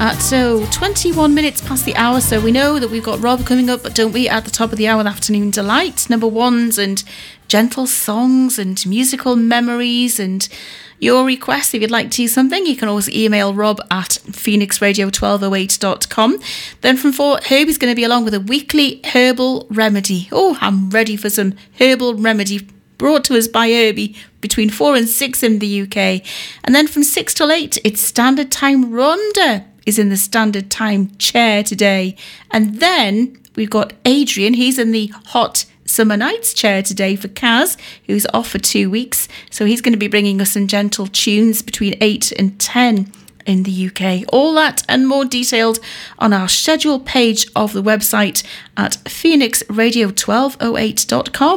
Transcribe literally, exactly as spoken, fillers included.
At so twenty-one minutes past the hour, so we know that we've got Rob coming up, but don't we, at the top of the hour, Afternoon Delight, number ones and gentle songs and musical memories and your requests. If you'd like to do something, you can always email rob at phoenix radio twelve oh eight dot com. Then from four, Herbie's going to be along with a weekly herbal remedy. Oh, I'm ready for some herbal remedy brought to us by Herbie between four and six in the U K. And then from six till eight, it's Standard Time. Rhonda is in the Standard Time chair today. And then we've got Adrian. He's in the Hot Summer Nights chair today for Kaz, who's off for two weeks. So he's going to be bringing us some gentle tunes between eight and ten in the U K. All that and more detailed on our schedule page of the website at phoenix radio twelve oh eight dot com.